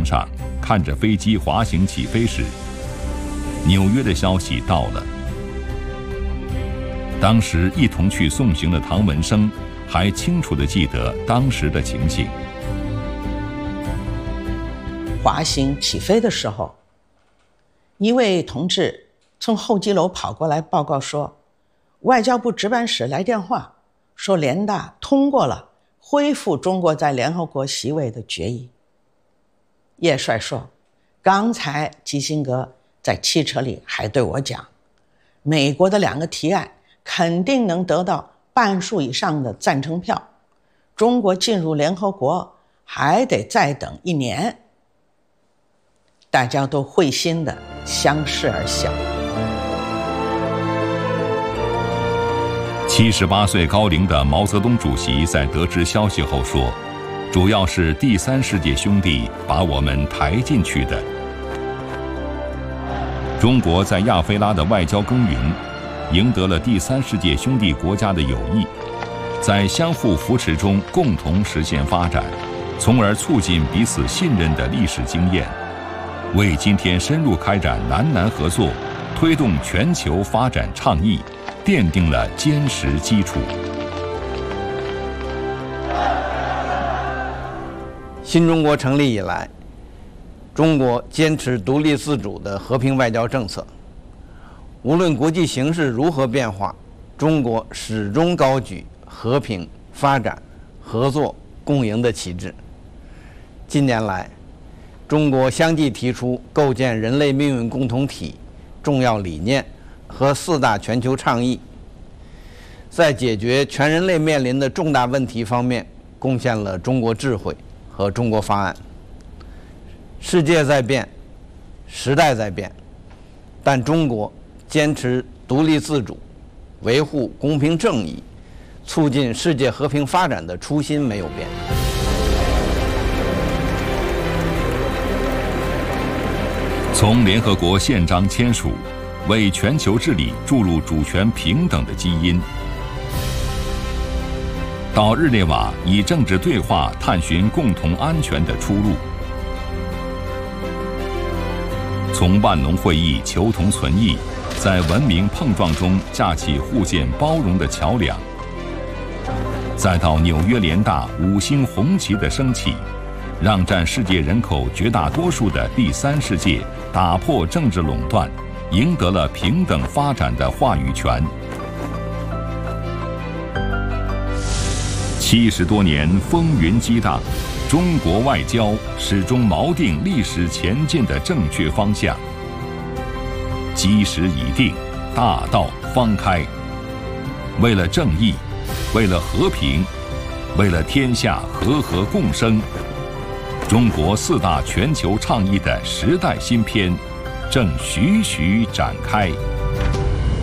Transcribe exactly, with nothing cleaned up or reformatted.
床上，看着飞机滑行起飞时，纽约的消息到了。当时一同去送行的唐文生还清楚地记得当时的情形。 滑行起飞的时候，一位同志从候机楼跑过来报告说，外交部值班室来电话说联大通过了恢复中国在联合国席位的决议。叶帅说，刚才基辛格在汽车里还对我讲，美国的两个提案肯定能得到半数以上的赞成票，中国进入联合国还得再等一年。大家都会心地相视而笑。 七十八岁高龄的毛泽东主席在得知消息后说，主要是第三世界兄弟把我们抬进去的。中国在亚非拉的外交耕耘，赢得了第三世界兄弟国家的友谊，在相互扶持中共同实现发展，从而促进彼此信任的历史经验，为今天深入开展南南合作、推动全球发展倡议奠定了坚实基础。 新中国成立以来，中国坚持独立自主的和平外交政策。无论国际形势如何变化，中国始终高举和平、发展、合作、共赢的旗帜。近年来，中国相继提出构建人类命运共同体重要理念和四大全球倡议，在解决全人类面临的重大问题方面贡献了中国智慧和中国方案。世界在变，时代在变，但中国坚持独立自主、维护公平正义、促进世界和平发展的初心没有变。 从联合国宪章签署，为全球治理注入主权平等的基因，到日内瓦以政治对话探寻共同安全的出路，从万隆会议求同存异，在文明碰撞中架起互鉴包容的桥梁，再到纽约联大五星红旗的升起，让占世界人口绝大多数的第三世界打破政治垄断，赢得了平等发展的话语权。七十多年风云激荡，中国外交始终锚定历史前进的正确方向。基石已定，大道方开。为了正义，为了和平，为了天下和合共生，中国四大全球倡议的时代新篇正徐徐展开。